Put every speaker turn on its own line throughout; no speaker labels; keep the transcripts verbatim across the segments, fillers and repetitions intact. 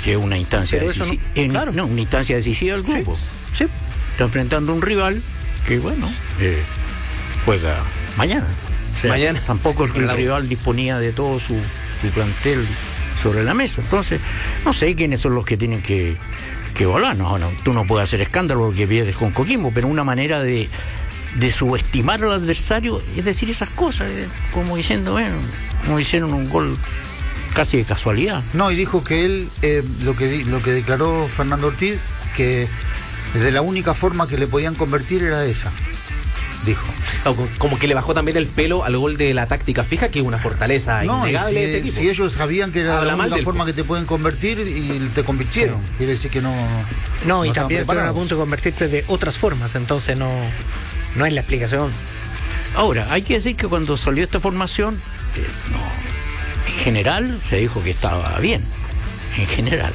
que es una instancia decisiva. No, eh, claro. no, una instancia decisiva del grupo.
Sí, sí.
Está enfrentando a un rival que, bueno, eh, juega mañana. O sea,
mañana.
Tampoco el, el rival disponía de todo su, su plantel sobre la mesa. Entonces, no sé quiénes son los que tienen que, que volar. No, no, tú no puedes hacer escándalo porque pierdes con Coquimbo, pero una manera de, de subestimar al adversario es decir esas cosas, eh, como diciendo, bueno, como hicieron un gol casi de casualidad.
No, y dijo que él, eh, lo que di, lo que declaró Fernando Ortiz, que de la única forma que le podían convertir era esa. Dijo.
Como que le bajó también el pelo al gol de la táctica fija, que es una fortaleza no, innegable
si,
de este equipo.
Si ellos sabían que era
Habla
la única forma
del...
que te pueden convertir y te convirtieron, sí. Quiere decir que no.
No, no y también están a punto de convertirte de otras formas, entonces no, no es la explicación.
Ahora, hay que decir que cuando salió esta formación, eh, no, en general se dijo que estaba bien. En general.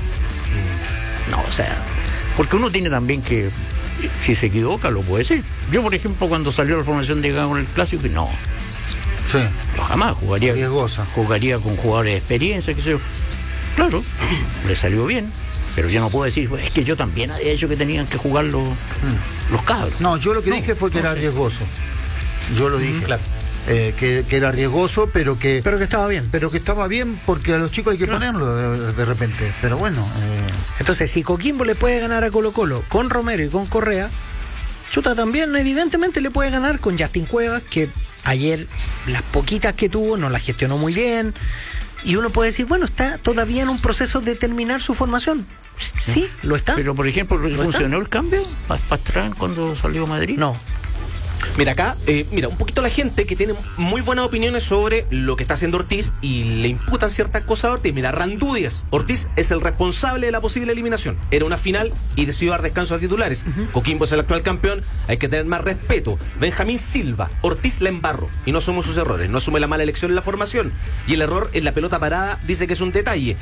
No, o sea, porque uno tiene también que. Si se equivoca, lo puede decir. Yo, por ejemplo, cuando salió la formación de Gago con el Clásico, no.
Sí.
No, jamás jugaría.
Riesgosa.
Jugaría con jugadores de experiencia, qué sé yo. Claro, le salió bien. Pero yo no puedo decir, es que yo también había hecho que tenían que jugar los, mm. los cabros.
No, yo lo que
no,
dije fue que
no
era
sé.
riesgoso. Yo lo dije.
Mm, claro.
Eh, que, que era riesgoso, pero que
pero que estaba bien.
Pero que estaba bien porque a los chicos hay que
claro.
ponerlo de, de repente. Pero bueno. Eh...
Entonces, si Coquimbo le puede ganar a Colo Colo con Romero y con Correa, chuta también evidentemente le puede ganar con Justin Cuevas, que ayer las poquitas que tuvo no las gestionó muy bien. Y uno puede decir, bueno, está todavía en un proceso de terminar su formación. Sí, lo está.
Pero, por ejemplo, ¿funcionó el cambio? ¿Pastrán cuando salió a Madrid?
No.
Mira acá, eh, mira, un poquito la gente que tiene muy buenas opiniones sobre lo que está haciendo Ortiz y le imputan ciertas cosas a Ortiz. Mira, Randú Díaz, Ortiz es el responsable de la posible eliminación. Era una final y decidió dar descanso a titulares. Uh-huh. Coquimbo es el actual campeón, hay que tener más respeto. Benjamín Silva, Ortiz la embarro y no somos sus errores, no asume la mala elección en la formación. Y el error en la pelota parada dice que es un detalle.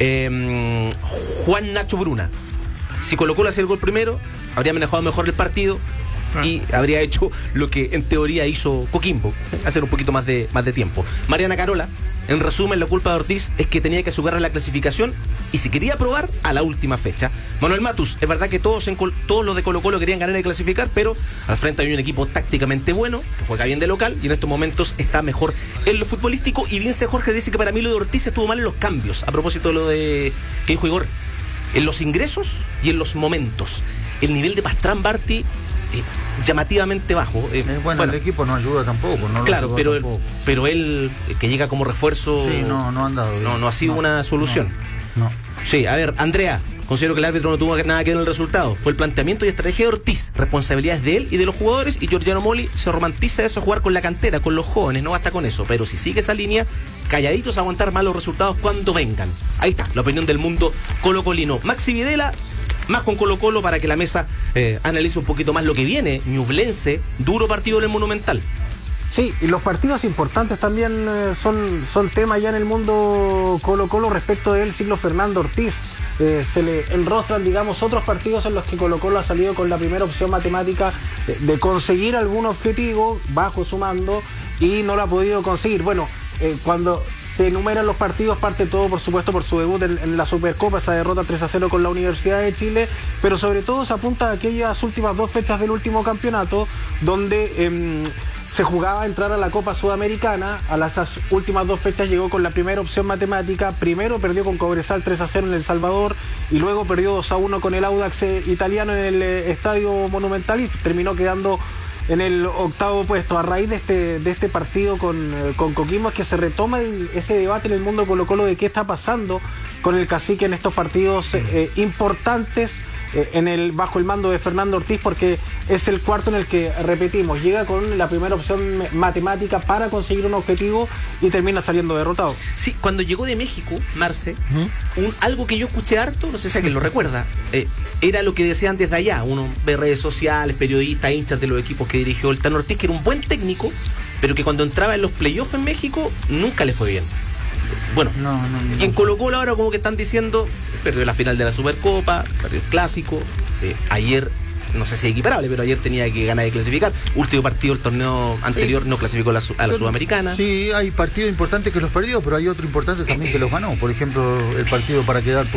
Eh, Juan Nacho Bruna, si Colo Colo hacía el gol primero, habría manejado mejor el partido y habría hecho lo que en teoría hizo Coquimbo, hacer un poquito más de, más de tiempo. Mariana Carola, en resumen, la culpa de Ortiz es que tenía que asegurar la clasificación y si quería probar a la última fecha. Manuel Matus, es verdad que todos, en Col- todos los de Colo Colo querían ganar y clasificar, pero al frente hay un equipo tácticamente bueno, que juega bien de local y en estos momentos está mejor en lo futbolístico. Y Vince Jorge dice que para mí lo de Ortiz estuvo mal en los cambios, a propósito de lo de que dijo Igor, en los ingresos y en los momentos. El nivel de Pastrán Barti Eh, llamativamente bajo.
Eh, eh, bueno, bueno, el equipo no ayuda tampoco. No
claro, pero, tampoco. Él, pero él, que llega como refuerzo,
sí, no, no, han dado
no, no ha sido
no,
una solución.
No, no.
Sí, a ver, Andrea, considero que el árbitro no tuvo nada que ver en el resultado. Fue el planteamiento y estrategia de Ortiz. Responsabilidades de él y de los jugadores. Y Giorgiano Moli se romantiza eso, jugar con la cantera, con los jóvenes. No basta con eso. Pero si sigue esa línea, calladitos a aguantar malos resultados cuando vengan. Ahí está, la opinión del mundo colocolino. Maxi Videla, más con Colo Colo para que la mesa eh, analice un poquito más lo que viene. Ñublense, duro partido en el Monumental.
Sí, y los partidos importantes también eh, son, son tema ya en el mundo Colo Colo respecto del siglo Fernando Ortiz. Eh, se le enrostran, digamos, otros partidos en los que Colo Colo ha salido con la primera opción matemática de, de conseguir algún objetivo bajo su mando y no lo ha podido conseguir. Bueno, eh, cuando se enumeran los partidos, parte todo, por supuesto, por su debut en, en la Supercopa, esa derrota tres a cero con la Universidad de Chile, pero sobre todo se apunta a aquellas últimas dos fechas del último campeonato, donde eh, se jugaba a entrar a la Copa Sudamericana. A las últimas dos fechas llegó con la primera opción matemática, primero perdió con Cobresal tres a cero en El Salvador, y luego perdió dos a uno con el Audax italiano en el eh, Estadio Monumental, y terminó quedando en el octavo puesto. A raíz de este de este partido con, con Coquimbo es que se retoma el, ese debate en el mundo Colo Colo de qué está pasando con el cacique en estos partidos eh, importantes eh, en el bajo el mando de Fernando Ortiz, porque es el cuarto en el que, repetimos, llega con la primera opción matemática para conseguir un objetivo y termina saliendo derrotado.
Sí, cuando llegó de México, Marce, ¿Mm? un, algo que yo escuché harto, no sé si alguien lo recuerda, eh, era lo que decían desde allá, uno ve redes sociales, periodistas, hinchas de los equipos que dirigió el Tano Ortiz, que era un buen técnico, pero que cuando entraba en los playoffs en México nunca le fue bien. Bueno,
no, no, no,
y en Colo Colo ahora como que están diciendo, perdió la final de la Supercopa, perdió el Clásico, eh, ayer, no sé si es equiparable, pero ayer tenía que ganar y clasificar. Último partido del torneo anterior sí. no clasificó a la, a la Sudamericana.
Sí, hay partidos importantes que los perdió, pero hay otro importante también que los ganó. Por ejemplo, el partido para quedar